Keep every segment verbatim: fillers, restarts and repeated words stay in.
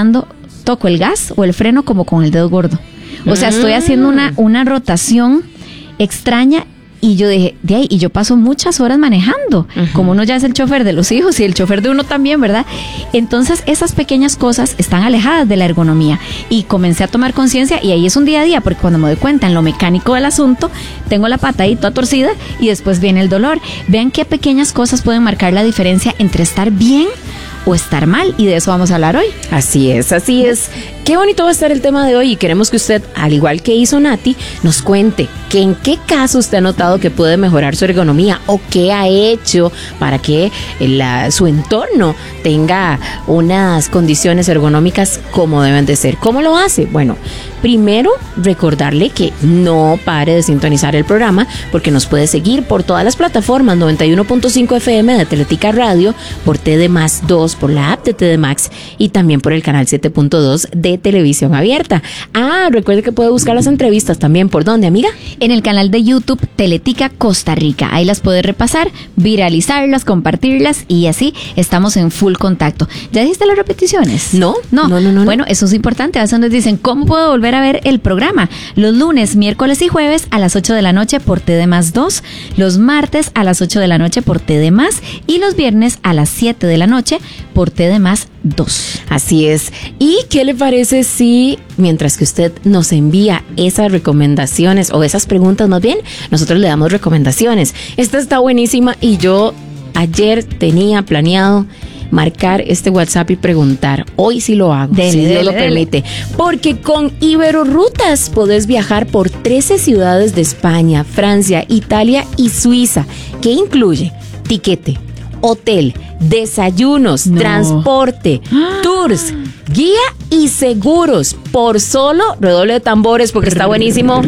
manejando, toco el gas o el freno como con el dedo gordo. O sea, estoy haciendo una, una rotación extraña. Y yo dije, de ahí, y yo paso muchas horas manejando, uh-huh. como uno ya es el chofer de los hijos y el chofer de uno también, ¿verdad? Entonces, esas pequeñas cosas están alejadas de la ergonomía. Y comencé a tomar conciencia, y ahí es un día a día, porque cuando me doy cuenta en lo mecánico del asunto, tengo la pata ahí toda torcida, y después viene el dolor. Vean qué pequeñas cosas pueden marcar la diferencia entre estar bien o estar mal, y de eso vamos a hablar hoy. Así es, así es. Qué bonito va a estar el tema de hoy, y queremos que usted, al igual que hizo Nati, nos cuente que en qué caso usted ha notado que puede mejorar su ergonomía o qué ha hecho para que la, su entorno tenga unas condiciones ergonómicas como deben de ser. ¿Cómo lo hace? Bueno, primero recordarle que no pare de sintonizar el programa, porque nos puede seguir por todas las plataformas, noventa y uno punto cinco F M de Teletica Radio, por T D Más dos, por la app de T D Max y también por el canal siete punto dos de Televisión Abierta. Ah, recuerde que puede buscar las entrevistas también. ¿Por dónde, amiga? En el canal de YouTube Teletica Costa Rica. Ahí las puede repasar, viralizarlas, compartirlas, y así estamos en full contacto. ¿Ya dijiste las repeticiones? No, no, no, no, no. Bueno, eso es importante. A veces nos dicen, ¿cómo puedo volver a ver el programa? Los lunes, miércoles y jueves a las ocho de la noche por T D Más dos, los martes a las ocho de la noche por T D Más y los viernes a las siete de la noche por T D Más dos. Así es. ¿Y qué le parece si, mientras que usted nos envía esas recomendaciones o esas preguntas más bien, nosotros le damos recomendaciones? Esta está buenísima, y yo ayer tenía planeado marcar este WhatsApp y preguntar. Hoy sí lo hago, dele, si Dios dele, lo dele. permite. Porque con Iberorrutas podés viajar por trece ciudades de España, Francia, Italia y Suiza, que incluye tiquete, hotel, desayunos, no. transporte, tours, guía y seguros por solo, redoble de tambores porque está buenísimo,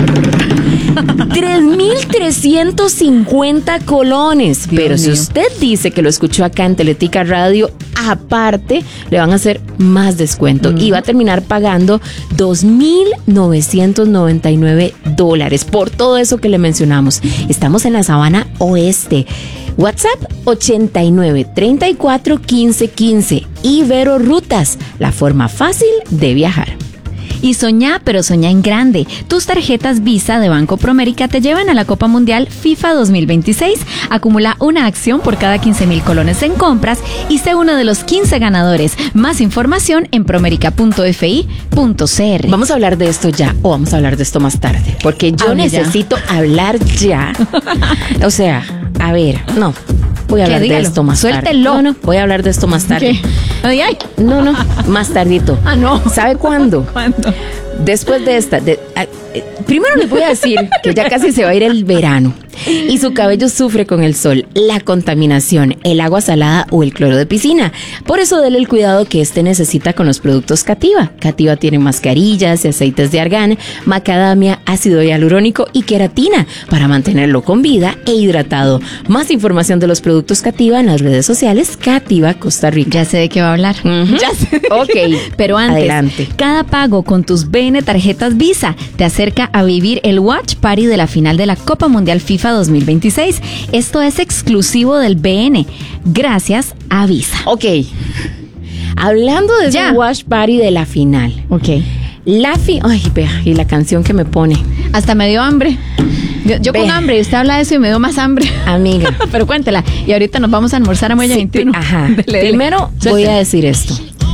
tres mil trescientos cincuenta colones. Dios Pero mío. Si usted dice que lo escuchó acá en Teletica Radio, aparte le van a hacer más descuento, uh-huh. y va a terminar pagando dos mil novecientos noventa y nueve dólares por todo eso que le mencionamos. Estamos en la Sabana Oeste. WhatsApp ochenta y nueve, treinta y cuatro, quince, quince. Iberorrutas, la forma fácil de viajar. Y soñá, pero soñá en grande. Tus tarjetas Visa de Banco Promérica te llevan a la Copa Mundial FIFA dos mil veintiséis. Acumula una acción por cada quince mil colones en compras y sé uno de los quince ganadores. Más información en promérica punto f i punto c r. Vamos a hablar de esto ya o vamos a hablar de esto más tarde, porque yo Hable necesito ya. hablar ya. O sea, a ver, no. Voy a hablar dígalo, de esto más suéltelo. tarde. No, no, voy a hablar de esto más tarde. ¿Qué? Ay, ay. No, no, más tardito. Ah, no. ¿Sabe cuándo? ¿Cuándo? Después de esta, de, a, eh, primero les voy a decir que ya casi se va a ir el verano y su cabello sufre con el sol, la contaminación, el agua salada o el cloro de piscina. Por eso dele el cuidado que este necesita con los productos Cativa. Cativa tiene mascarillas y aceites de argán, macadamia, ácido hialurónico y queratina para mantenerlo con vida e hidratado. Más información de los productos Cativa en las redes sociales Cativa Costa Rica. Ya sé de qué va a hablar. Uh-huh. Ya sé. Ok, pero antes, adelante. Cada pago con tus B N tarjetas Visa te acerca a vivir el Watch Party de la final de la Copa Mundial FIFA dos mil veintiséis. Esto es exclusivo del B N, gracias a Visa. Ok, hablando de ese Watch Party de la final. Ok. La fi... Ay, vea, y la canción que me pone. Hasta me dio hambre. Yo, yo con hambre, y usted habla de eso y me dio más hambre. Amiga. Pero cuéntela. Y ahorita nos vamos a almorzar a Muelle sí, veintiuno. Ajá. Dele, dele. Primero voy a decir esto.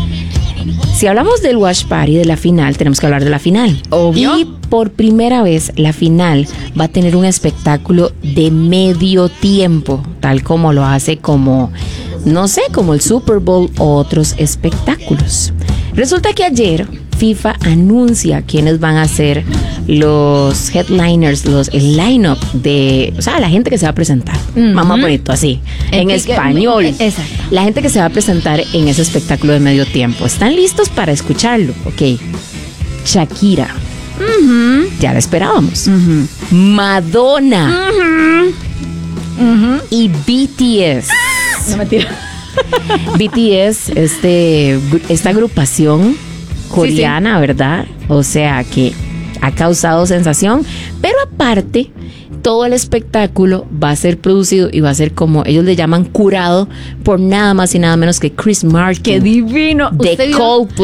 Si hablamos del Watch Party de la final, tenemos que hablar de la final. Obvio. Y por primera vez, la final va a tener un espectáculo de medio tiempo, tal como lo hace como, no sé, como el Super Bowl o otros espectáculos. Resulta que ayer FIFA anuncia quiénes van a ser los headliners, los, el line-up de, o sea, la gente que se va a presentar. Uh-huh. Vamos a ponerlo así, en el español. Que, exacto. La gente que se va a presentar en ese espectáculo de medio tiempo. ¿Están listos para escucharlo? Ok. Shakira. Uh-huh. Ya la esperábamos. Uh-huh. Madonna. Uh-huh. Uh-huh. Y B T S. No me tiro. B T S, este, esta agrupación coreana, sí, sí. ¿verdad? O sea, que ha causado sensación, pero aparte, todo el espectáculo va a ser producido y va a ser, como ellos le llaman, curado por nada más y nada menos que Chris Martin. ¡Qué divino! De Coldplay.